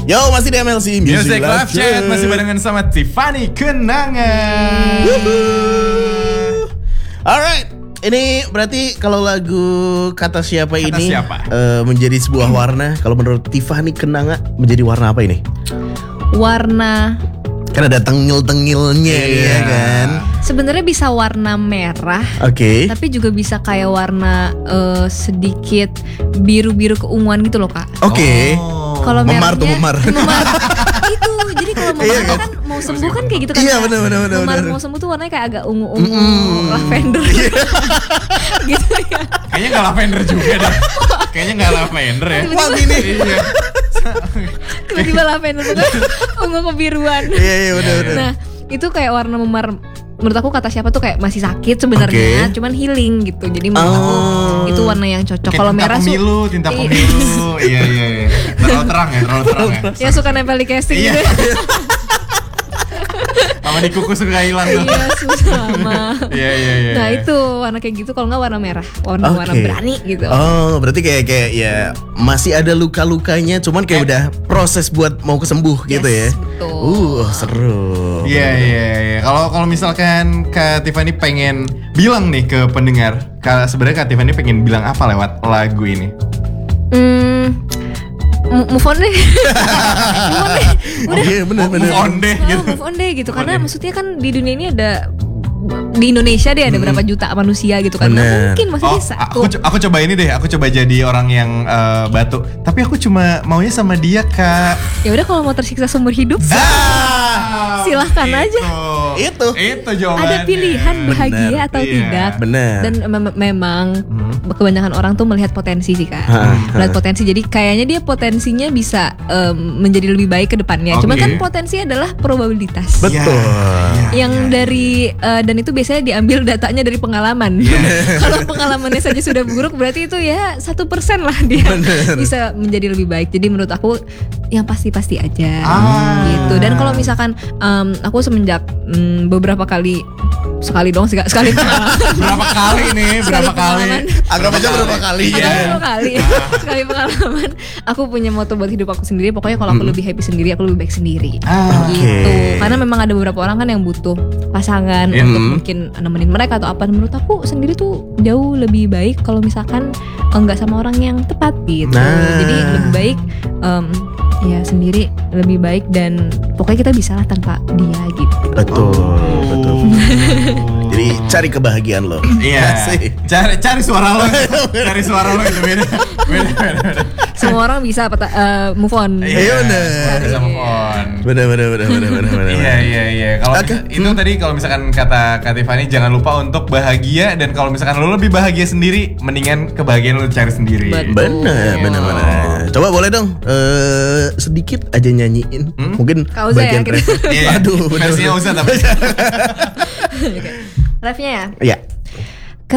Yo, masih di MLC Music Live Chat, masih barengan sama Tiffany Kenangan. Alright, ini berarti kalau lagu Kata Siapa ini menjadi sebuah warna. Kalau menurut Tiffany Kenangan menjadi warna apa ini? Warna, kan ada tengil-tengilnya ya kan. sebenarnya bisa warna merah. Oke. Tapi juga bisa kayak warna sedikit biru-biru keunguan gitu loh, Kak. Oke. Kalau memar tuh merahnya memar. Itu jadi kalau memar kan mau sembuh kan kayak gitu kan. Iya, benar. Memar mau sembuh tuh warnanya kayak agak ungu-ungu, lavender. Gitu ya. Kayaknya nggak lavender juga deh. Kayaknya nggak lavender ya. Wah ini. Iya. Tiba-tiba lavender banget, ungu kebiruan. Iya benar. Nah, itu kayak warna memar. Menurut aku Kata Siapa tuh kayak masih sakit sebenarnya, cuman healing gitu. Jadi menurut aku itu warna yang cocok. Kalau merah tinta pemilu. Iya. Terlalu terang ya. Yang suka nempel di casing gitu. Sama di kuku suka hilang tuh. Iya, sama. Iya. Nah, itu warna kayak gitu. Kalau nggak warna merah, warna berani gitu. Oh, berarti kayak ya masih ada luka-lukanya, cuman kayak udah proses buat mau kesembuh gitu ya. Betul. Seru. Iya. Kalau misalkan Kak Tiffany pengen bilang nih ke pendengar, sebenarnya Kak Tiffany pengen bilang apa lewat lagu ini? Move on deh. Iya benar. Move on deh gitu. Karena maksudnya kan di dunia ini ada, di Indonesia deh ada berapa juta manusia gitu kan. Nggak mungkin masih bisa. Aku coba ini deh. Aku coba jadi orang yang batu. Tapi aku cuma maunya sama dia, Kak. Ya udah, kalau mau tersiksa seumur hidup, silahkan aja. Itu jawabannya. Ada pilihan bahagia atau tidak. Benar. Dan memang kebanyakan orang tuh melihat potensi sih, Kak. Melihat potensi. Jadi kayaknya dia potensinya bisa menjadi lebih baik ke depannya. Cuma kan potensi adalah probabilitas. Betul. Yang dari dan itu biasanya diambil datanya dari pengalaman. Kalau pengalamannya saja sudah buruk, berarti itu ya 1% lah dia bisa menjadi lebih baik. Jadi menurut aku yang pasti-pasti aja gitu. Dan kalau misalkan aku semenjak beberapa kali, sekali dong sekali berapa kali nih berapa kali anggap aja berapa kali sekali pengalaman. Aku punya moto buat hidup aku sendiri. Pokoknya kalau aku lebih happy sendiri, aku lebih baik sendiri. Gitu. Karena memang ada beberapa orang kan yang butuh pasangan untuk mungkin nemenin mereka atau apa. Menurut aku sendiri tuh jauh lebih baik kalau misalkan enggak sama orang yang tepat gitu. Jadi lebih baik ya sendiri lebih baik, dan pokoknya kita bisa lah tanpa dia gitu. Betul. Jadi cari kebahagiaan lo. Iya. Cari suara lo. Cari suara lo itu beda. Semua orang bisa move on. Iya benar. Bisa move on. Benar. Iya. Kalau itu tadi, kalau misalkan kata Kak Tiffany, jangan lupa untuk bahagia, dan kalau misalkan lo lebih bahagia sendiri, mendingan kebahagiaan lo cari sendiri. Benar. Coba boleh dong sedikit aja nyanyiin. Mungkin bagian ref. Aduh, versinya usah tapi. Refnya ya? Iya.